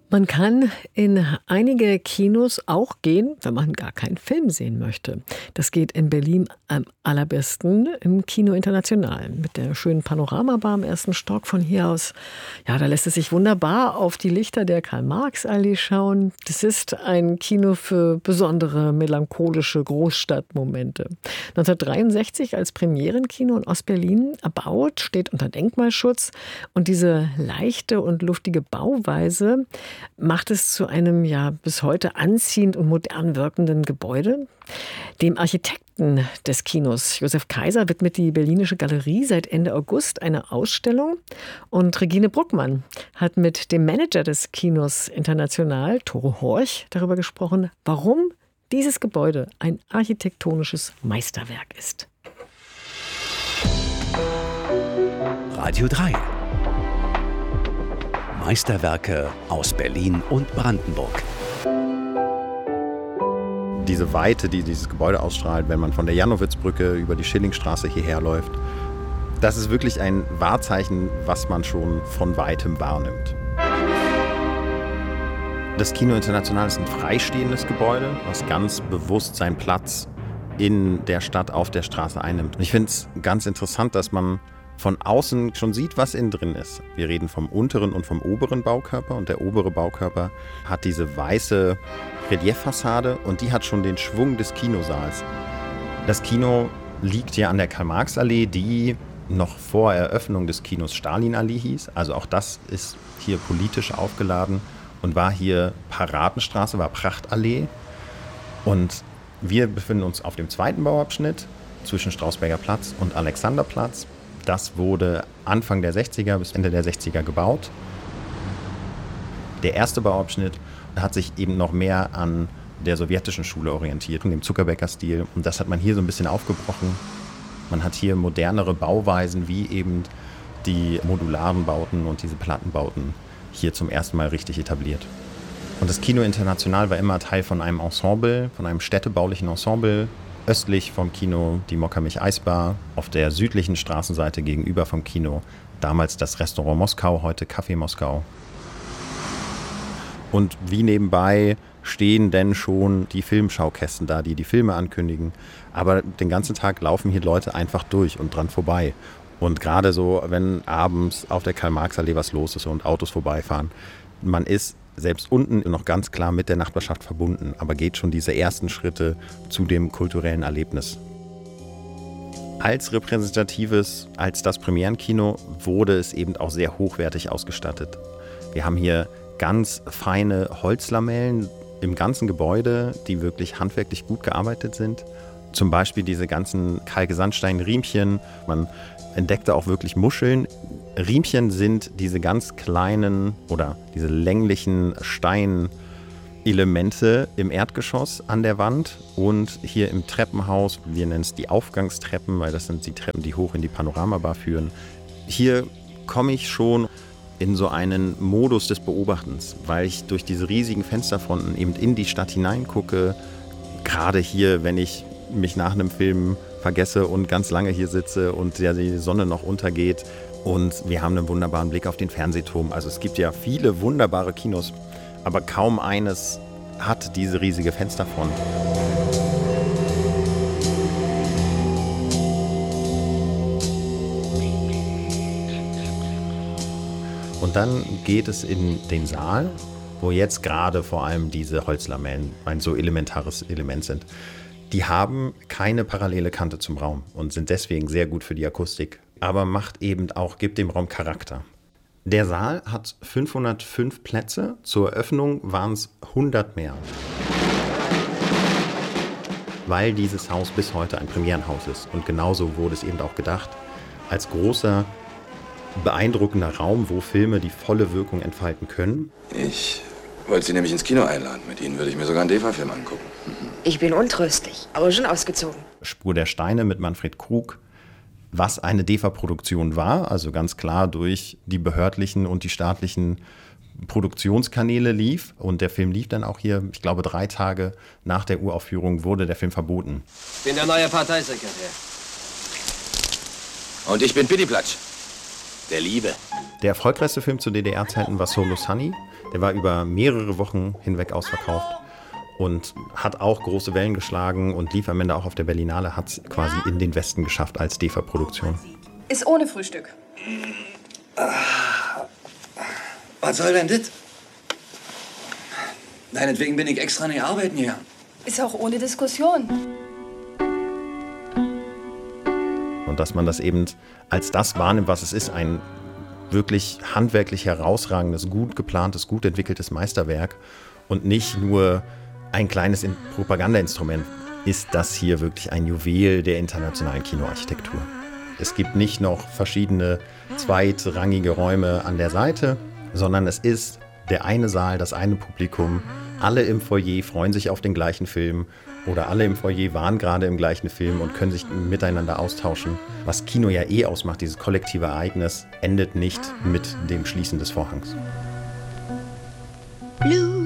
Man kann in einige Kinos auch gehen, wenn man gar keinen Film sehen möchte. Das geht in Berlin am allerbesten im Kino International mit der schönen Panoramabar im ersten Stock von hier aus. Ja, da lässt es sich wunderbar auf die Lichter der Karl-Marx-Allee schauen. Das ist ein Kino für besondere melancholische Großstadtmomente. 1963 als Premierenkino in Ostberlin erbaut, steht unter Denkmalschutz. Und diese leichte und luftige Bauweise macht es zu einem ja bis heute anziehend und modern wirkenden Gebäude. Dem Architekten des Kinos, Josef Kaiser, widmet die Berlinische Galerie seit Ende August eine Ausstellung. Und Regine Bruckmann hat mit dem Manager des Kinos International, Tore Horch, darüber gesprochen, warum dieses Gebäude ein architektonisches Meisterwerk ist. Radio 3. Meisterwerke aus Berlin und Brandenburg. Diese Weite, die dieses Gebäude ausstrahlt, wenn man von der Jannowitzbrücke über die Schillingstraße hierher läuft, das ist wirklich ein Wahrzeichen, was man schon von Weitem wahrnimmt. Das Kino International ist ein freistehendes Gebäude, was ganz bewusst seinen Platz in der Stadt auf der Straße einnimmt. Und ich finde es ganz interessant, dass man von außen schon sieht, was innen drin ist. Wir reden vom unteren und vom oberen Baukörper und der obere Baukörper hat diese weiße Relieffassade und die hat schon den Schwung des Kinosaals. Das Kino liegt ja an der Karl-Marx-Allee, die noch vor Eröffnung des Kinos Stalin-Allee hieß. Also auch das ist hier politisch aufgeladen und war hier Paradenstraße, war Prachtallee. Und wir befinden uns auf dem zweiten Bauabschnitt zwischen Strausberger Platz und Alexanderplatz. Das wurde Anfang der 60er bis Ende der 60er gebaut. Der erste Bauabschnitt hat sich eben noch mehr an der sowjetischen Schule orientiert, dem Zuckerbäcker-Stil. Und das hat man hier so ein bisschen aufgebrochen. Man hat hier modernere Bauweisen wie eben die modularen Bauten und diese Plattenbauten hier zum ersten Mal richtig etabliert. Und das Kino International war immer Teil von einem Ensemble, von einem städtebaulichen Ensemble. Östlich vom Kino die Mokka-Mich-Eisbar, auf der südlichen Straßenseite gegenüber vom Kino damals das Restaurant Moskau, heute Café Moskau. Und wie nebenbei stehen denn schon die Filmschaukästen da, die die Filme ankündigen. Aber den ganzen Tag laufen hier Leute einfach durch und dran vorbei. Und gerade so, wenn abends auf der Karl-Marx-Allee was los ist und Autos vorbeifahren, man ist selbst unten noch ganz klar mit der Nachbarschaft verbunden, aber geht schon diese ersten Schritte zu dem kulturellen Erlebnis. Als repräsentatives, als das Premierenkino wurde es eben auch sehr hochwertig ausgestattet. Wir haben hier ganz feine Holzlamellen im ganzen Gebäude, die wirklich handwerklich gut gearbeitet sind. Zum Beispiel diese ganzen Kalk-Sandstein-Riemchen. Man entdeckte auch wirklich Muscheln. Riemchen sind diese ganz kleinen oder diese länglichen Steinelemente im Erdgeschoss an der Wand und hier im Treppenhaus. Wir nennen es die Aufgangstreppen, weil das sind die Treppen, die hoch in die Panoramabar führen. Hier komme ich schon in so einen Modus des Beobachtens, weil ich durch diese riesigen Fensterfronten eben in die Stadt hineingucke. Gerade hier, wenn ich mich nach einem Film vergesse und ganz lange hier sitze und die Sonne noch untergeht. Und wir haben einen wunderbaren Blick auf den Fernsehturm. Also es gibt ja viele wunderbare Kinos, aber kaum eines hat diese riesige Fensterfront. Und dann geht es in den Saal, wo jetzt gerade vor allem diese Holzlamellen ein so elementares Element sind. Die haben keine parallele Kante zum Raum und sind deswegen sehr gut für die Akustik, aber gibt dem Raum Charakter. Der Saal hat 505 Plätze, zur Eröffnung waren es 100 mehr. Weil dieses Haus bis heute ein Premierenhaus ist und genauso wurde es eben auch gedacht, als großer, beeindruckender Raum, wo Filme die volle Wirkung entfalten können. Ich wollte Sie nämlich ins Kino einladen. Mit Ihnen würde ich mir sogar einen DEFA-Film angucken. Ich bin untröstlich, aber schon ausgezogen. Spur der Steine mit Manfred Krug, was eine DEFA-Produktion war, also ganz klar durch die behördlichen und die staatlichen Produktionskanäle lief. Und der Film lief dann auch hier, ich glaube 3 Tage nach der Uraufführung wurde der Film verboten. Ich bin der neue Parteisekretär. Und ich bin Pittiplatsch. der Liebe. Der erfolgreichste Film zu DDR-Zeiten war Solo Sunny. Der war über mehrere Wochen hinweg ausverkauft und hat auch große Wellen geschlagen und lief am Ende auch auf der Berlinale, hat es quasi in den Westen geschafft als DEFA-Produktion. Ist ohne Frühstück. Was soll denn das? Deinetwegen bin ich extra nicht arbeiten hier. Ist auch ohne Diskussion. Und dass man das eben als das wahrnimmt, was es ist, ein wirklich handwerklich herausragendes, gut geplantes, gut entwickeltes Meisterwerk und nicht nur ein kleines Propagandainstrument, ist das hier wirklich ein Juwel der internationalen Kinoarchitektur. Es gibt nicht noch verschiedene zweitrangige Räume an der Seite, sondern es ist der eine Saal, das eine Publikum. Alle im Foyer freuen sich auf den gleichen Film oder alle im Foyer waren gerade im gleichen Film und können sich miteinander austauschen. Was Kino ja ausmacht, dieses kollektive Ereignis, endet nicht mit dem Schließen des Vorhangs. Blue